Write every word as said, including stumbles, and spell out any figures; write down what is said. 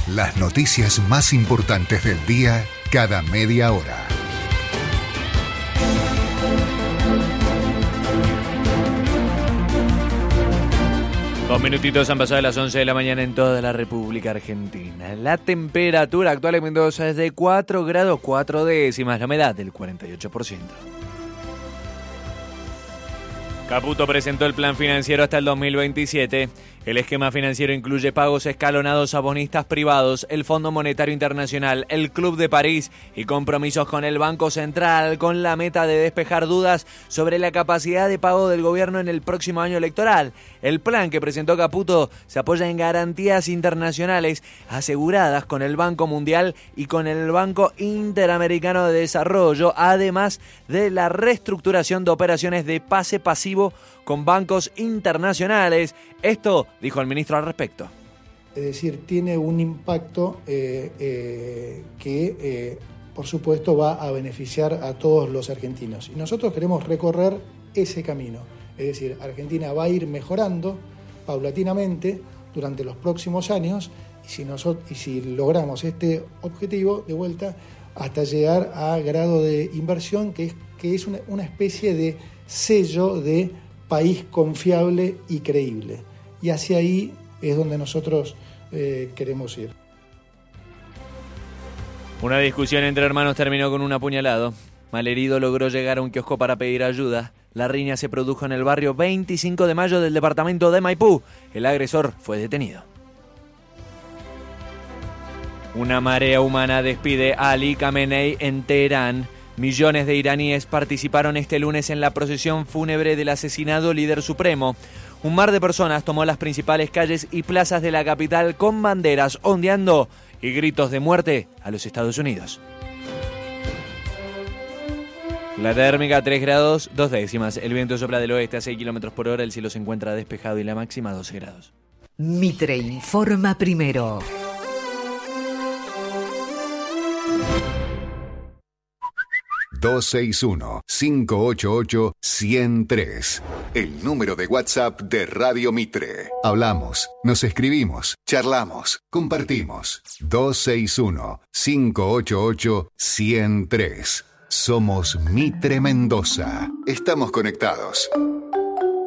Las noticias más importantes del día cada media hora. Dos minutitos han pasado de las once de la mañana en toda la República Argentina. La temperatura actual en Mendoza es de cuatro grados cuatro décimas, la humedad del cuarenta y ocho por ciento. Caputo presentó el plan financiero hasta el dos mil veintisiete. El esquema financiero incluye pagos escalonados a bonistas privados, el Fondo Monetario Internacional, el Club de París y compromisos con el Banco Central, con la meta de despejar dudas sobre la capacidad de pago del gobierno en el próximo año electoral. El plan que presentó Caputo se apoya en garantías internacionales aseguradas con el Banco Mundial y con el Banco Interamericano de Desarrollo, además de la reestructuración de operaciones de pase pasivo con bancos internacionales. Esto dijo el ministro al respecto. Es decir, tiene un impacto eh, eh, que, eh, por supuesto, va a beneficiar a todos los argentinos. Y nosotros queremos recorrer ese camino. Es decir, Argentina va a ir mejorando paulatinamente durante los próximos años y si, nosotros, y si logramos este objetivo, de vuelta, hasta llegar a grado de inversión, que es, que es una, una especie de sello de país confiable y creíble. Y hacia ahí es donde nosotros eh, queremos ir. Una discusión entre hermanos terminó con un apuñalado. Malherido logró llegar a un kiosco para pedir ayuda. La riña se produjo en el barrio veinticinco de mayo del departamento de Maipú. El agresor fue detenido. Una marea humana despide a Ali Khamenei en Teherán. Millones de iraníes participaron este lunes en la procesión fúnebre del asesinado líder supremo. Un mar de personas tomó las principales calles y plazas de la capital con banderas ondeando y gritos de muerte a los Estados Unidos. La térmica tres grados, dos décimas. El viento sopla del oeste a seis kilómetros por hora. El cielo se encuentra despejado y la máxima doce grados. Mitre informa primero. dos seis uno, cinco ocho ocho, uno cero tres. El número de WhatsApp de Radio Mitre. Hablamos, nos escribimos, charlamos, compartimos. dos seis uno, cinco ocho ocho, uno cero tres. Somos Mitre Mendoza. Estamos conectados.